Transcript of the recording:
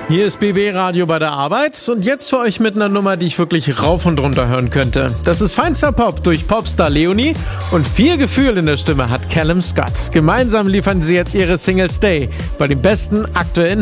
Hier ist BB Radio bei der Arbeit und jetzt für euch mit einer Nummer, die ich wirklich rauf und runter hören könnte. Das ist feinster Pop durch Popstar Leonie und viel Gefühl in der Stimme hat Callum Scott. Gemeinsam liefern sie jetzt ihre Single Stay bei den besten aktuellen